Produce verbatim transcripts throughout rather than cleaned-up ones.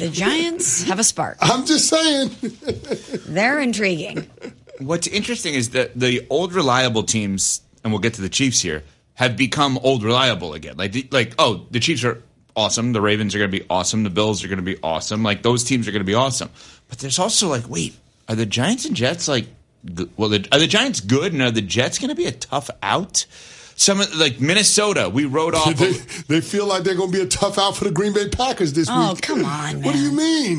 The Giants have a spark. I'm just saying. They're intriguing. What's interesting is that the old reliable teams, and we'll get to the Chiefs here, have become old reliable again. Like, like oh, the Chiefs are awesome. The Ravens are going to be awesome. The Bills are going to be awesome. Like, those teams are going to be awesome. But there's also like, wait, are the Giants and Jets like, good? Well, are the Giants good, and are the Jets going to be a tough out? Some like Minnesota, we wrote off. they, they feel like they're going to be a tough out for the Green Bay Packers this oh, week. Oh, come on, man. What do you mean?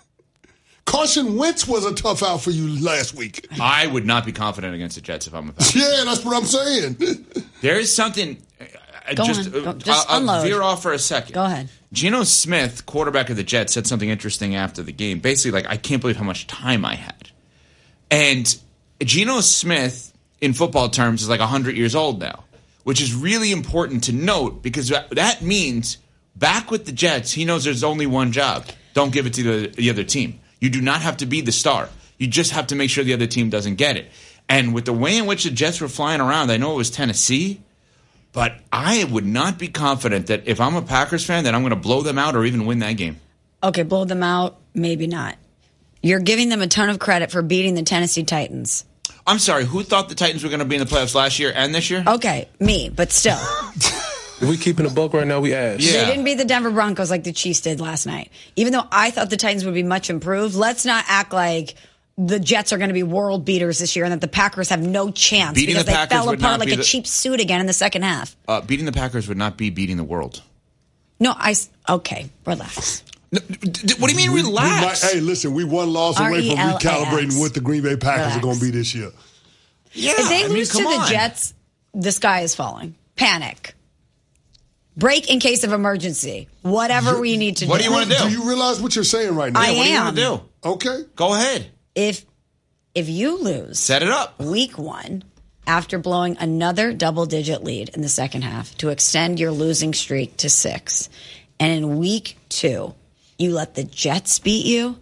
Carson Wentz was a tough out for you last week. I would not be confident against the Jets if I'm a Packers. Yeah, that's what I'm saying. There is something. Uh, Go just, on. Go, uh, just I'll, unload. I'll veer off for a second. Go ahead. Geno Smith, quarterback of the Jets, said something interesting after the game. Basically, like, I can't believe how much time I had. And Geno Smith, in football terms, is like one hundred years old now, which is really important to note because that means back with the Jets, he knows there's only one job. Don't give it to the, the other team. You do not have to be the star. You just have to make sure the other team doesn't get it. And with the way in which the Jets were flying around, I know it was Tennessee, but I would not be confident that if I'm a Packers fan that I'm going to blow them out or even win that game. Okay, blow them out, maybe not. You're giving them a ton of credit for beating the Tennessee Titans. I'm sorry, who thought the Titans were going to be in the playoffs last year and this year? Okay, me, but still. If we keeping a buck right now, we ass. Yeah. They didn't beat the Denver Broncos like the Chiefs did last night. Even though I thought the Titans would be much improved, let's not act like the Jets are going to be world beaters this year and that the Packers have no chance Beating because the they Packers fell would apart not like be a the- cheap suit again in the second half. Uh, beating the Packers would not be beating the world. No, I. s- Okay, relax. No, d- d- what do you mean We- we relax? might- hey, listen, we one loss away from R E L A X. recalibrating what the Green Bay Packers Relax. are going to be this year. yeah, If they I mean, lose to come the on. Jets, the sky is falling. Panic. Break in case of emergency. Whatever we need to What do. do you wanna do? Do you realize what you're saying right now? I What do you am. want to do? Okay. Go ahead. If if you lose Set it up. week one after blowing another double-digit lead in the second half to extend your losing streak to six, and in week two you let the Jets beat you,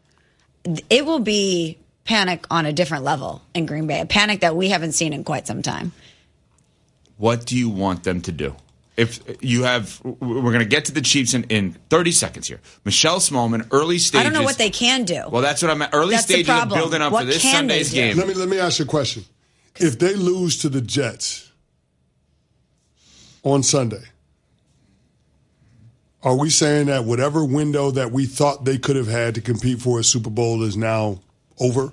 it will be panic on a different level in Green Bay, a panic that we haven't seen in quite some time. What do you want them to do? If you have, we're going to get to the Chiefs in, in thirty seconds here. Michelle Smallman, early stages. I don't know what they can do. Well, that's what I'm at. Early That's the stages of problem. building up What for this can they Sunday's do? game. Let me let me ask you a question. If they lose to the Jets on Sunday, are we saying that whatever window that we thought they could have had to compete for a Super Bowl is now over?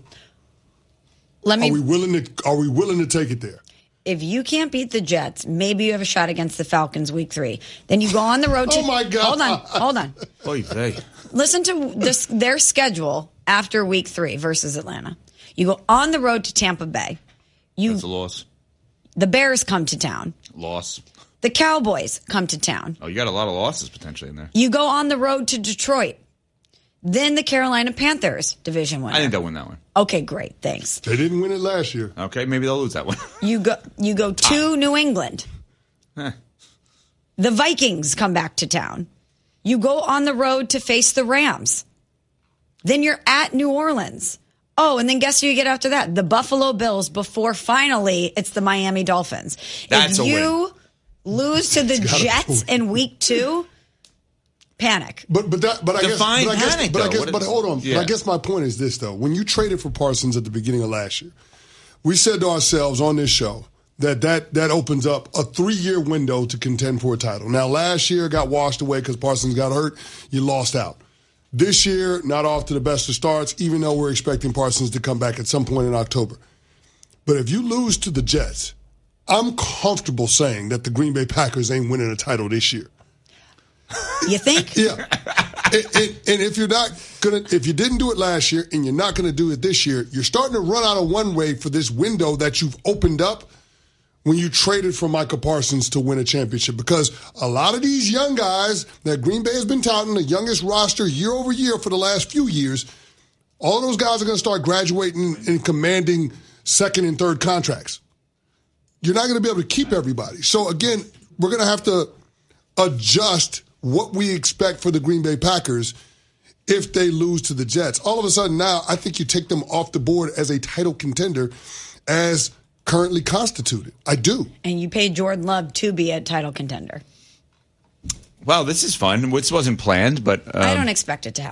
Let me. Are we willing to are we willing to take it there? If you can't beat the Jets, maybe you have a shot against the Falcons week three. Then you go on the road to. Oh, my God. Hold on, hold on. Oy vey. Listen to this, their schedule after week three versus Atlanta. You go on the road to Tampa Bay. You, That's a loss. the Bears come to town. Loss. The Cowboys come to town. Oh, you got a lot of losses potentially in there. You go on the road to Detroit. Then the Carolina Panthers, division winner. I think they'll win that one. Okay, great, thanks. They didn't win it last year. Okay, maybe they'll lose that one. You go, you go to New England. Eh. The Vikings come back to town. You go on the road to face the Rams. Then you're at New Orleans. Oh, and then guess who you get after that? The Buffalo Bills before finally it's the Miami Dolphins. That's if a you lose to the gotta Jets prove- in week two, panic. But but that but I guess Define but I guess panic, but I though. guess What but is- hold on. yeah. But I guess my point is this though. When you traded for Parsons at the beginning of last year, we said to ourselves on this show that that, that opens up a three-year window to contend for a title. Now last year got washed away because Parsons got hurt. You lost out. This year, not off to the best of starts, even though we're expecting Parsons to come back at some point in October. But if you lose to the Jets, I'm comfortable saying that the Green Bay Packers ain't winning a title this year. You think? Yeah. and, and, and if you're not gonna, if you didn't do it last year and you're not gonna do it this year, you're starting to run out of one way for this window that you've opened up when you traded for Michael Parsons to win a championship. Because a lot of these young guys that Green Bay has been touting, the youngest roster year over year for the last few years, all of those guys are gonna start graduating and commanding second and third contracts. You're not gonna be able to keep everybody. So again, we're gonna have to adjust what we expect for the Green Bay Packers if they lose to the Jets. All of a sudden now, I think you take them off the board as a title contender as currently constituted. I do. And you paid Jordan Love to be a title contender. Well, this is fun. This wasn't planned, but um, I don't expect it to happen.